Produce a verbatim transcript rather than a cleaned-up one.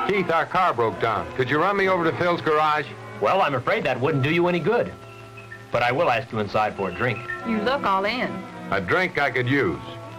Keith, our car broke down. Could you run me over to Phil's garage? Well, I'm afraid that wouldn't do you any good. But I will ask you inside for a drink. You look all in. A drink I could use.